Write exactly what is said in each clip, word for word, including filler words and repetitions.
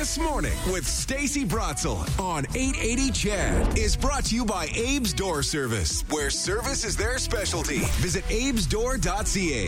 This Morning with Stacey Brotzel on eight eighty C H E D is brought to you by Abe's Door Service, where service is their specialty. Visit abes door dot c a.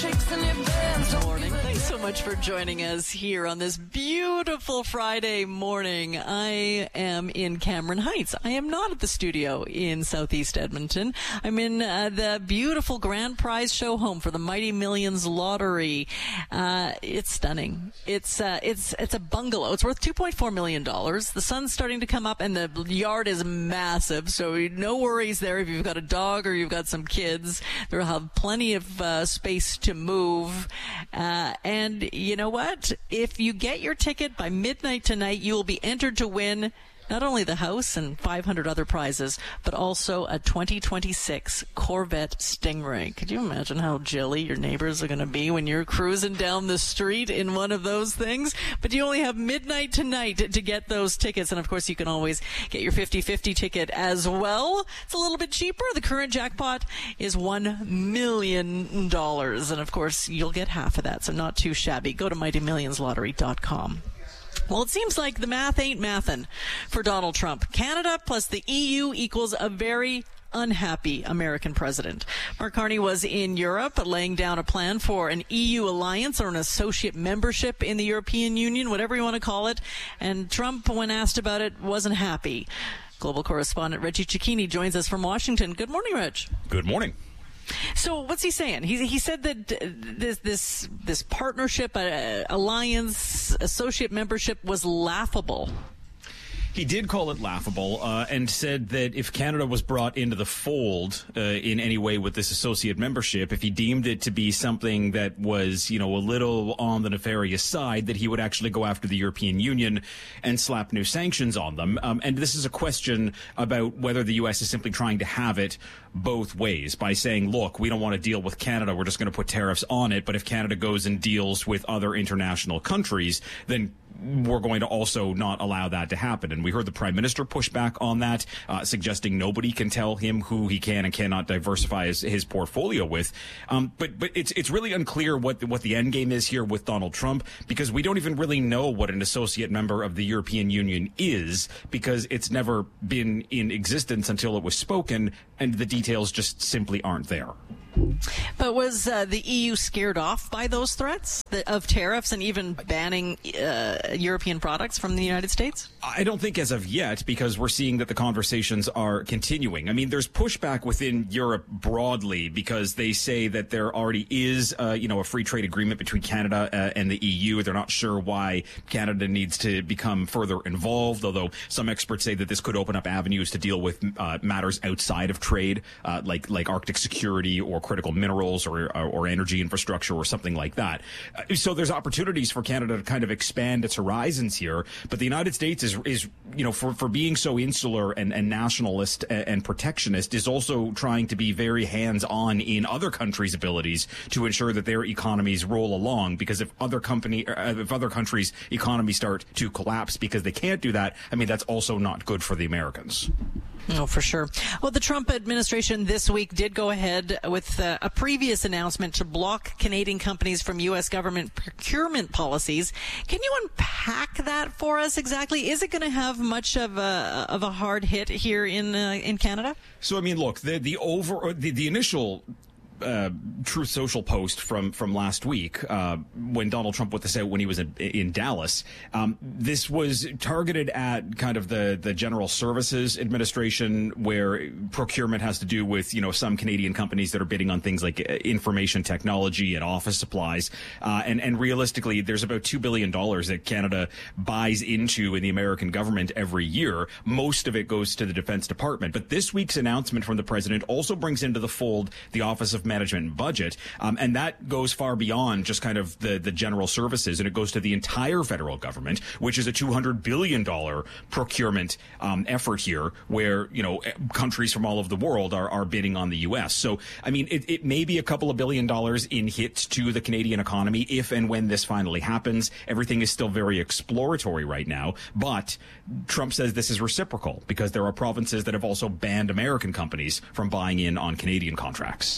Good morning. Thanks so much for joining us here on this beautiful Friday morning. I am in Cameron Heights. I am not at the studio in Southeast Edmonton. I'm in uh, the beautiful Grand Prize show home for the Mighty Millions Lottery. Uh, it's stunning. It's uh, it's it's a bungalow. It's worth two point four million dollars. The sun's starting to come up and the yard is massive, so no worries there if you've got a dog or you've got some kids. They'll have plenty of uh, space to move. Uh, and you know what? If you get your ticket by midnight tonight, you will be entered to win not only the house and five hundred other prizes, but also a twenty twenty-six Corvette Stingray. Could you imagine how jelly your neighbors are going to be when you're cruising down the street in one of those things? But you only have midnight tonight to get those tickets. And, of course, you can always get your fifty-fifty ticket as well. It's a little bit cheaper. The current jackpot is one million dollars. And, of course, you'll get half of that, so not too shabby. Go to mighty millions lottery dot com. Well, it seems like the math ain't mathin' for Donald Trump. Canada plus the E U equals a very unhappy American president. Mark Carney was in Europe laying down a plan for an E U alliance or an associate membership in the European Union, whatever you want to call it. And Trump, when asked about it, wasn't happy. Global correspondent Reggie Cecchini joins us from Washington. Good morning, Reg. Good morning. So what's he saying? He he said that this this this partnership, uh, alliance, associate membership was laughable. He did call it laughable uh, and said that if Canada was brought into the fold uh, in any way with this associate membership, if he deemed it to be something that was, you know, a little on the nefarious side, that he would actually go after the European Union and slap new sanctions on them. Um, and this is a question about whether the U S is simply trying to have it both ways by saying, look, we don't want to deal with Canada. We're just going to put tariffs on it. But if Canada goes and deals with other international countries, then we're going to also not allow that to happen. And we heard the Prime Minister push back on that, uh, suggesting nobody can tell him who he can and cannot diversify his, his portfolio with. Um, but but it's it's really unclear what the, what the end game is here with Donald Trump, because we don't even really know what an associate member of the European Union is, because it's never been in existence until it was spoken, and the details just simply aren't there. But was uh, the E U scared off by those threats of tariffs and even banning uh, European products from the United States? I don't think as of yet, because we're seeing that the conversations are continuing. I mean, there's pushback within Europe broadly because they say that there already is, uh, you know, a free trade agreement between Canada uh, and the E U. They're not sure why Canada needs to become further involved, although some experts say that this could open up avenues to deal with uh, matters outside of trade, uh, like like Arctic security or critical minerals or, or or energy infrastructure or something like that. Uh, so there's opportunities for Canada to kind of expand its horizons here, but the United States is is you know for for being so insular and, and nationalist and, and protectionist is also trying to be very hands-on in other countries' abilities to ensure that their economies roll along, because if other company uh, if other countries' economies start to collapse because they can't do that, I mean, that's also not good for the Americans. Oh, for sure. Well, the Trump administration this week did go ahead with uh, a previous announcement to block Canadian companies from U S government procurement policies. Can you unpack that for us exactly? Is it going to have much of a of a hard hit here in uh, in Canada? So, I mean, look, the the over the, the initial Uh, Truth Social post from from last week uh, when Donald Trump put this out when he was in, in Dallas. Um, this was targeted at kind of the the General Services Administration, where procurement has to do with, you know, some Canadian companies that are bidding on things like information technology and office supplies. Uh, and and realistically, there's about two billion dollars that Canada buys into in the American government every year. Most of it goes to the Defense Department. But this week's announcement from the president also brings into the fold the Office of Management and Budget, um, and that goes far beyond just kind of the, the general services, and it goes to the entire federal government, which is a two hundred billion dollars procurement um, effort here, where, you know, countries from all over the world are, are bidding on the U S. So, I mean, it, it may be a couple of billion dollars in hits to the Canadian economy if and when this finally happens. Everything is still very exploratory right now, but Trump says this is reciprocal because there are provinces that have also banned American companies from buying in on Canadian contracts.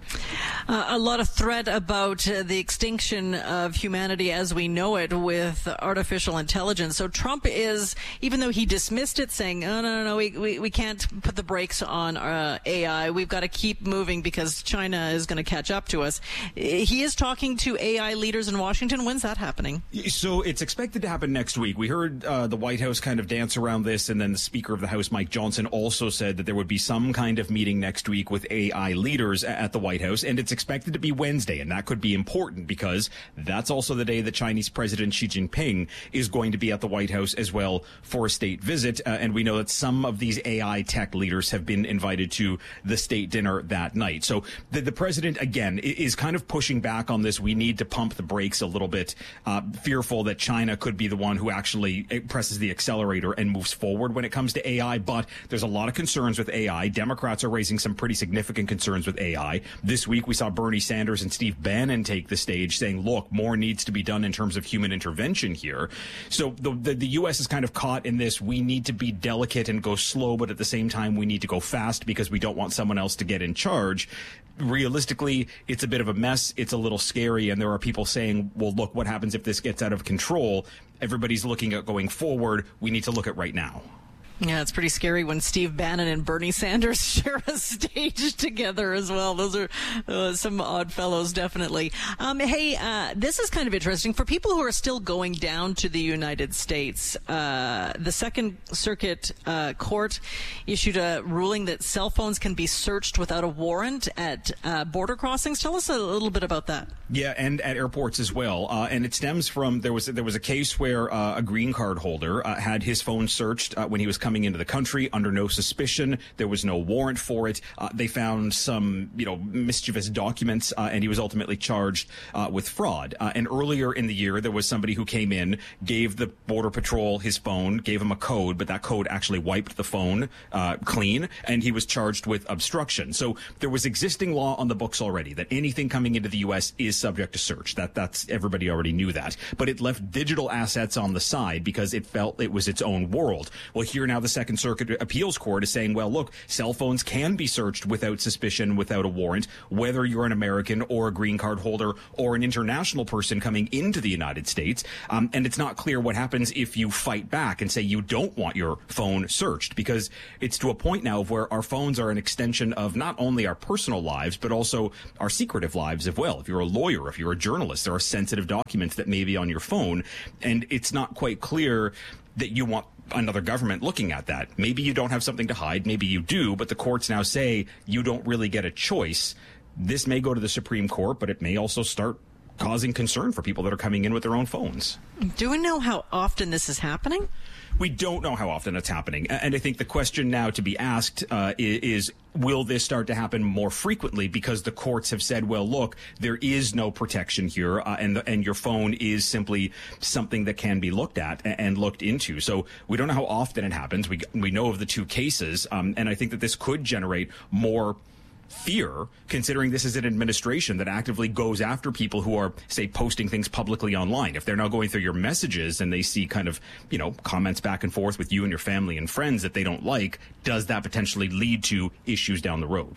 Uh, a lot of threat about uh, the extinction of humanity as we know it with artificial intelligence. So Trump is, even though he dismissed it, saying, oh, no, no, no, we, we, we can't put the brakes on uh, A I. We've got to keep moving because China is going to catch up to us. He is talking to A I leaders in Washington. When's that happening? So it's expected to happen next week. We heard uh, the White House kind of dance around this, and then the Speaker of the House, Mike Johnson, also said that there would be some kind of meeting next week with A I leaders at the White House, and it's expected to be Wednesday, and that could be important because that's also the day that Chinese President Xi Jinping is going to be at the White House as well for a state visit, uh, and we know that some of these A I tech leaders have been invited to the state dinner that night. So the, the president, again, is kind of pushing back on this. We need to pump the brakes a little bit, uh, fearful that China could be the one who actually presses the accelerator and moves forward when it comes to A I, but there's a lot of concerns with A I. Democrats are raising some pretty significant concerns with A I. This week we saw Bernie Sanders and Steve Bannon take the stage saying, look, more needs to be done in terms of human intervention here. So the, the, the U S is kind of caught in this. We need to be delicate and go slow, but at the same time, we need to go fast because we don't want someone else to get in charge. Realistically, it's a bit of a mess. It's a little scary. And there are people saying, well, look, what happens if this gets out of control? Everybody's looking at going forward. We need to look at right now. Yeah, it's pretty scary when Steve Bannon and Bernie Sanders share a stage together as well. Those are uh, some odd fellows, definitely. Um, hey, uh, this is kind of interesting. For people who are still going down to the United States, uh, the Second Circuit uh, Court issued a ruling that cell phones can be searched without a warrant at uh, border crossings. Tell us a little bit about that. Yeah, and at airports as well. Uh, and it stems from, there was, there was a case where uh, a green card holder uh, had his phone searched uh, when he was coming coming into the country under no suspicion. There was no warrant for it. Uh, they found some, you know, mischievous documents, uh, and he was ultimately charged uh, with fraud. Uh, and earlier in the year, there was somebody who came in, gave the Border Patrol his phone, gave him a code, but that code actually wiped the phone uh, clean, and he was charged with obstruction. So there was existing law on the books already that anything coming into the U S is subject to search. That that's everybody already knew that. But it left digital assets on the side because it felt it was its own world. Well, here now the Second Circuit Appeals Court is saying, well, look, cell phones can be searched without suspicion, without a warrant, whether you're an American or a green card holder or an international person coming into the United States. Um, and it's not clear what happens if you fight back and say you don't want your phone searched, because it's to a point now where our phones are an extension of not only our personal lives, but also our secretive lives as well. If you're a lawyer, if you're a journalist, there are sensitive documents that may be on your phone, and it's not quite clear that you want another government looking at that. Maybe you don't have something to hide, maybe you do, but the courts now say you don't really get a choice. This may go to the Supreme Court, but it may also start causing concern for people that are coming in with their own phones. Do we know how often this is happening? We don't know how often it's happening. And I think the question now to be asked uh, is, will this start to happen more frequently? Because the courts have said, well, look, there is no protection here, uh, and, the, and your phone is simply something that can be looked at and looked into. So we don't know how often it happens. We, we know of the two cases, um, and I think that this could generate more fear, considering this is an administration that actively goes after people who are, say, posting things publicly online. If they're now going through your messages and they see kind of, you know, comments back and forth with you and your family and friends that they don't like, does that potentially lead to issues down the road?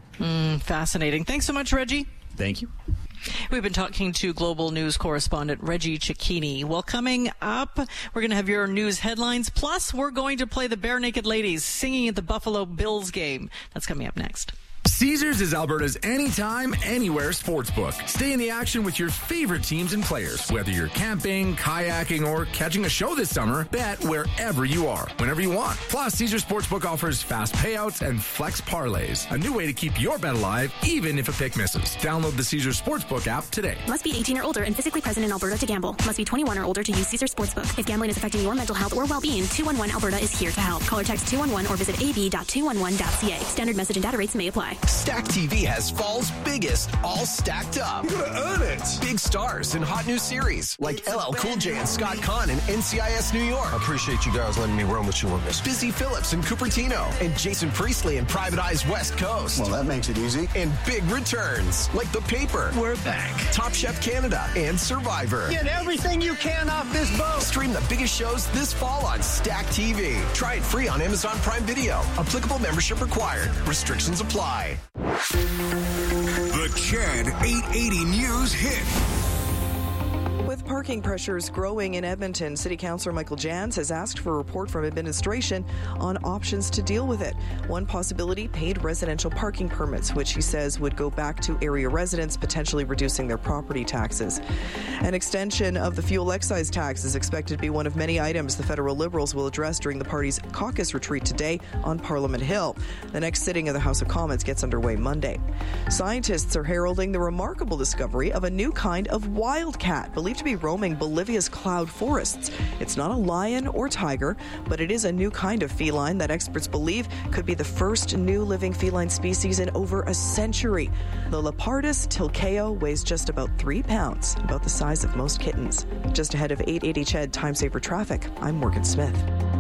Mm, fascinating. Thanks so much, Reggie. Thank you. We've been talking to Global News correspondent Reggie Cecchini. Well, coming up, we're going to have your news headlines. Plus, we're going to play the Bare Naked Ladies singing at the Buffalo Bills game. That's coming up next. Caesars is Alberta's anytime, anywhere sportsbook. Stay in the action with your favorite teams and players. Whether you're camping, kayaking, or catching a show this summer, bet wherever you are, whenever you want. Plus, Caesars Sportsbook offers fast payouts and flex parlays, a new way to keep your bet alive, even if a pick misses. Download the Caesars Sportsbook app today. Must be eighteen or older and physically present in Alberta to gamble. Must be twenty-one or older to use Caesars Sportsbook. If gambling is affecting your mental health or well-being, two one one Alberta is here to help. Call or text two one one or visit a b dot two one one dot c a. Standard message and data rates may apply. Stack T V has fall's biggest, all stacked up. You're gonna earn it. Big stars in hot new series like L L Cool J and Scott Conn in N C I S New York. I appreciate you guys letting me run with you on this. Busy Phillips and Cupertino, and Jason Priestley in Private Eyes West Coast. Well, that makes it easy. And big returns like The Paper. We're back. Top Chef Canada and Survivor. Get everything you can off this boat. Stream the biggest shows this fall on Stack T V. Try it free on Amazon Prime Video. Applicable membership required. Restrictions apply. The Chad eight eighty News hit. With parking pressures growing in Edmonton, City Councillor Michael Jans has asked for a report from administration on options to deal with it. One possibility, paid residential parking permits, which he says would go back to area residents, potentially reducing their property taxes. An extension of the fuel excise tax is expected to be one of many items the federal Liberals will address during the party's caucus retreat today on Parliament Hill. The next sitting of the House of Commons gets underway Monday. Scientists are heralding the remarkable discovery of a new kind of wildcat, believed to be roaming Bolivia's cloud forests. It's not a lion or tiger, but it is a new kind of feline that experts believe could be the first new living feline species in over a century. The Leopardus tilcao weighs just about three pounds, about the size of most kittens. Just ahead of eight eighty C H E D Time Saver Traffic, I'm Morgan Smith.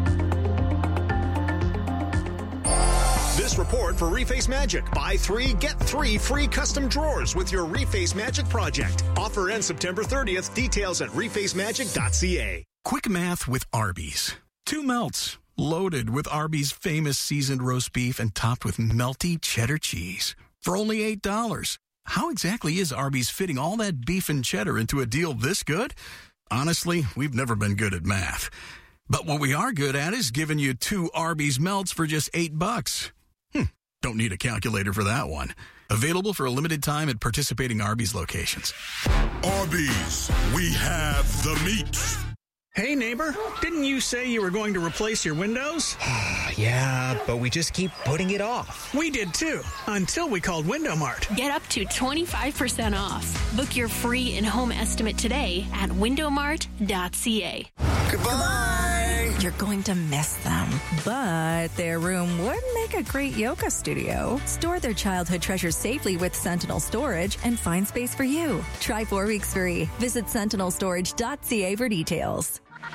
This report for Reface Magic. Buy three, get three free custom drawers with your Reface Magic project. Offer ends September thirtieth. Details at reface magic dot c a. Quick math with Arby's. Two melts, loaded with Arby's famous seasoned roast beef and topped with melty cheddar cheese. For only eight dollars. How exactly is Arby's fitting all that beef and cheddar into a deal this good? Honestly, we've never been good at math. But what we are good at is giving you two Arby's melts for just eight bucks. Hmm, don't need a calculator for that one. Available for a limited time at participating Arby's locations. Arby's, we have the meat. Hey, neighbor, didn't you say you were going to replace your windows? Yeah, but we just keep putting it off. We did too, until we called Window Mart. Get up to twenty-five percent off. Book your free in-home estimate today at window mart dot c a. Goodbye. You're going to miss them, but their room would make a great yoga studio. Store their childhood treasures safely with Sentinel Storage and find space for you. Try four weeks free. Visit sentinel storage dot c a for details.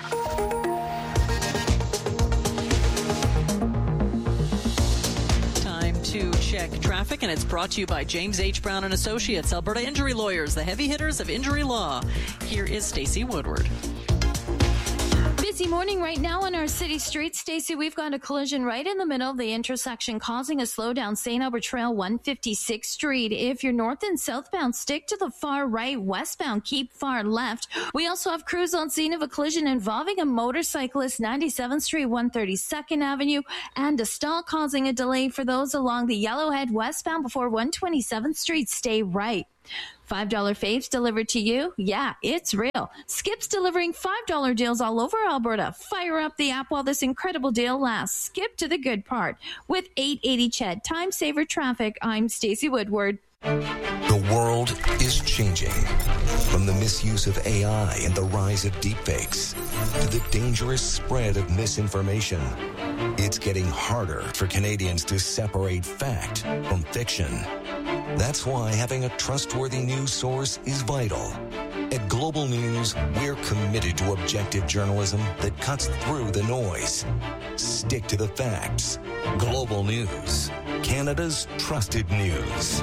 Time to check traffic, and it's brought to you by James H. Brown and Associates, Alberta Injury Lawyers, the heavy hitters of injury law. Here is Stacey Woodward. Busy morning right now on our city streets. Stacey, we've got a collision right in the middle of the intersection causing a slowdown. Saint Albert Trail, one fifty-sixth Street. If you're north and southbound, stick to the far right. Westbound, keep far left. We also have crews on scene of a collision involving a motorcyclist, ninety-seventh Street, one thirty-second Avenue, and a stall causing a delay for those along the Yellowhead westbound before one twenty-seventh Street. Stay right. five dollar faves delivered to you? Yeah, it's real. Skip's delivering five dollar deals all over Alberta. Fire up the app while this incredible deal lasts. Skip to the good part. With eight eighty C H E D Time Saver Traffic, I'm Stacey Woodward. The world is changing. From the misuse of A I and the rise of deepfakes to the dangerous spread of misinformation, it's getting harder for Canadians to separate fact from fiction. That's why having a trustworthy news source is vital. At Global News, we're committed to objective journalism that cuts through the noise. Stick to the facts. Global News, Canada's trusted news.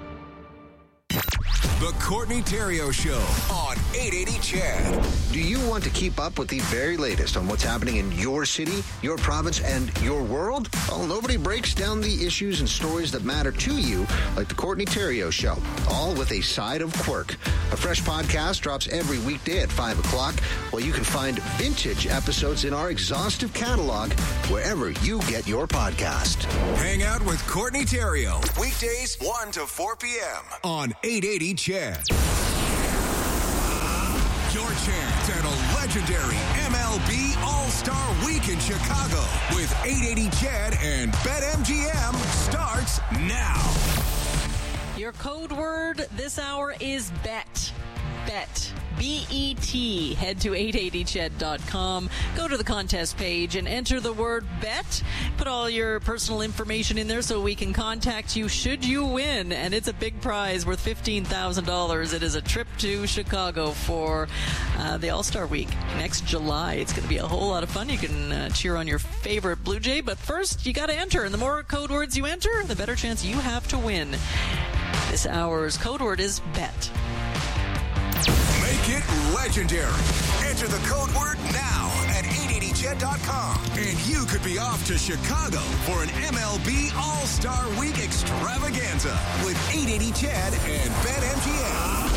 The Courtney Theriault Show on eight eighty C H E D. Do you want to keep up with the very latest on what's happening in your city, your province, and your world? Well, nobody breaks down the issues and stories that matter to you like the Courtney Theriault Show, all with a side of quirk. A fresh podcast drops every weekday at five o'clock, while you can find vintage episodes in our exhaustive catalog wherever you get your podcast. Hang out with Courtney Theriault, weekdays one to four p.m. on eight eighty C H E D. Your chance at a legendary M L B All-Star Week in Chicago with eight eighty C H E D and BetMGM starts now. Your code word this hour is bet. Bet. B E T. Head to eight eighty C H E D dot com. Go to the contest page and enter the word bet. Put all your personal information in there so we can contact you should you win. And it's a big prize worth fifteen thousand dollars. It is a trip to Chicago for uh, the All-Star Week next July. It's going to be a whole lot of fun. You can uh, cheer on your favorite Blue Jay, but first you got to enter. And the more code words you enter, the better chance you have to win. This hour's code word is bet. Make it legendary. Enter the code word now at eight eighty C ched dot com. And you could be off to Chicago for an M L B All-Star Week extravaganza with eight eighty Ched and BetMGM.